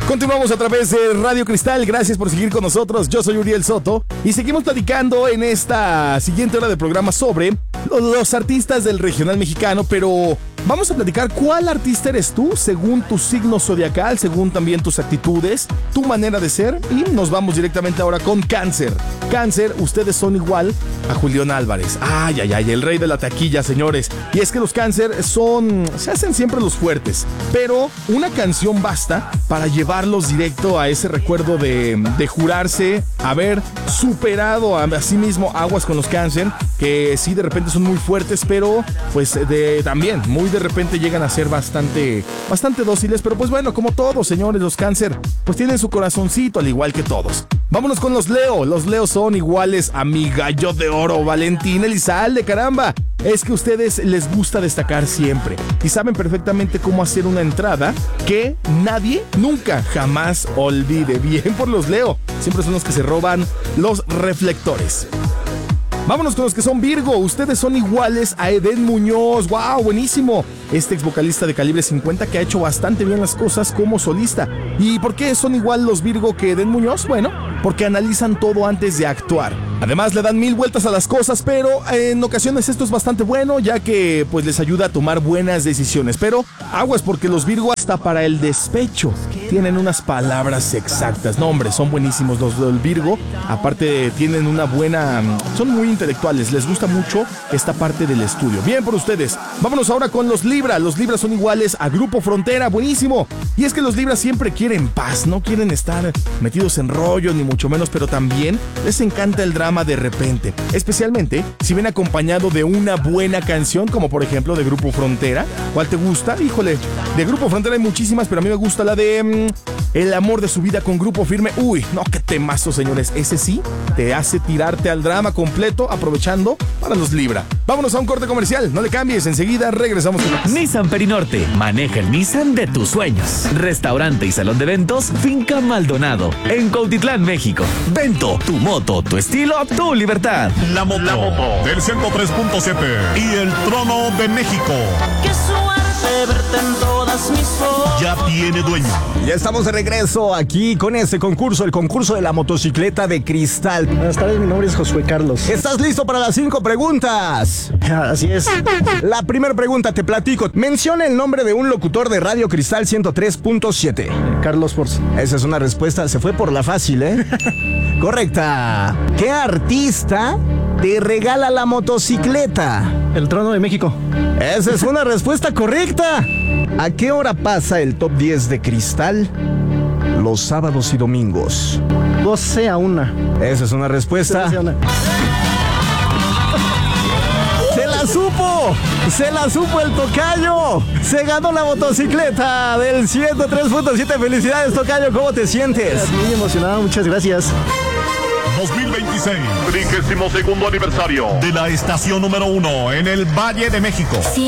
Continuamos a través de Radio Cristal, gracias por seguir con nosotros, yo soy Uriel Soto y seguimos platicando en esta siguiente hora de programa sobre los artistas del regional mexicano, pero vamos a platicar cuál artista eres tú según tu signo zodiacal, según también tus actitudes, tu manera de ser, y nos vamos directamente ahora con Cáncer. Cáncer, ustedes son igual a Julián Álvarez. Ay, el rey de la taquilla, señores. Y es que los Cáncer se hacen siempre los fuertes, pero una canción basta para llevarlos directo a ese recuerdo de jurarse haber superado a sí mismo. Aguas con los Cáncer, que sí de repente son muy fuertes, pero pues también muy de repente llegan a ser bastante dóciles, pero pues bueno, como todos, señores, los Cáncer pues tienen su corazoncito al igual que todos. Vámonos con los Leo. Los Leo son iguales a mi gallo de oro, Valentín Elizalde, caramba. Es que a ustedes les gusta destacar siempre y saben perfectamente cómo hacer una entrada que nadie nunca jamás olvide. Bien por los Leo, siempre son los que se roban los reflectores. Vámonos con los que son Virgo. Ustedes son iguales a Edén Muñoz. ¡Wow! Buenísimo. Este ex vocalista de Calibre 50 que ha hecho bastante bien las cosas como solista. ¿Y por qué son igual los Virgo que Edén Muñoz? Bueno, porque analizan todo antes de actuar. Además le dan 1000 vueltas a las cosas, pero en ocasiones esto es bastante bueno, ya que pues les ayuda a tomar buenas decisiones. Pero aguas, porque los Virgo hasta para el despecho tienen unas palabras exactas. No, hombre, son buenísimos los del Virgo. Aparte tienen una buena... son muy intelectuales, les gusta mucho esta parte del estudio. Bien por ustedes. Vámonos ahora con los Libra. Los Libra son iguales a Grupo Frontera. Buenísimo. Y es que los Libra siempre quieren paz, no quieren estar metidos en rollo, ni mucho menos, pero también les encanta el drama de repente, especialmente si viene acompañado de una buena canción, como por ejemplo de Grupo Frontera. ¿Cuál te gusta? Híjole, de Grupo Frontera hay muchísimas, pero a mí me gusta la de El amor de su vida con Grupo Firme. Uy, no, qué temazo, señores. Ese sí te hace tirarte al drama completo, aprovechando para los Libra. Vámonos a un corte comercial, no le cambies, enseguida regresamos con más. Nissan Perinorte, maneja el Nissan de tus sueños. Restaurante y salón de eventos Finca Maldonado, en Cuautitlán, México. Vento, tu moto, tu estilo, tu libertad. La moto del 103.7 y el trono de México. Qué suerte verte en todas mis fotos. Ya tiene dueño. Ya estamos de regreso aquí con este concurso, el concurso de la motocicleta de cristal. Buenas tardes, mi nombre es Josué Carlos. ¿Estás listo para las 5 preguntas? Así es. La primera pregunta, te platico. Menciona el nombre de un locutor de Radio Cristal 103.7. Carlos Force. Esa es una respuesta, se fue por la fácil, ¿eh? Correcta. ¿Qué artista te regala la motocicleta? El Trono de México. Esa es una respuesta correcta. ¿A qué hora pasa el top 10 de Cristal los sábados y domingos? 12 a 1. Esa es una respuesta. 12 a 1. ¡Se la supo! ¡Se la supo el tocayo! ¡Se ganó la motocicleta del 103.7! ¡Felicidades, tocayo! ¿Cómo te sientes? Muy emocionado, muchas gracias. 2026, 32º aniversario de la estación número 1 en el Valle de México.